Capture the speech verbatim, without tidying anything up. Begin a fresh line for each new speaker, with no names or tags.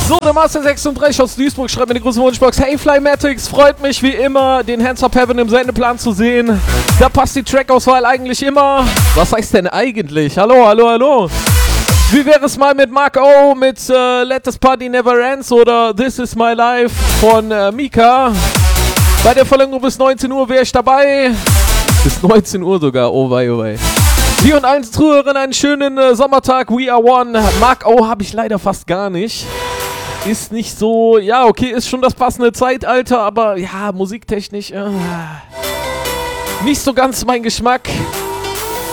So, der Master sechsunddreißig aus Duisburg schreibt mir die große Wunschbox. Hey Flymatics, freut mich wie immer, den Hands Up Heaven im Sendeplan zu sehen. Da passt die Trackauswahl eigentlich immer. Was heißt denn eigentlich? Hallo, hallo, hallo. Wie wäre es mal mit Mark O, mit uh, Let This Party Never Ends oder This Is My Life von uh, Mika. Bei der Verlängerung bis neunzehn Uhr wäre ich dabei. Bis neunzehn Uhr sogar, oh wei, oh wei. Sie und eins Zuhörerin, einen schönen uh, Sommertag, We Are One. Mark O habe ich leider fast gar nicht. Ist nicht so, ja okay, ist schon das passende Zeitalter, aber ja, musiktechnisch äh, nicht so ganz mein Geschmack.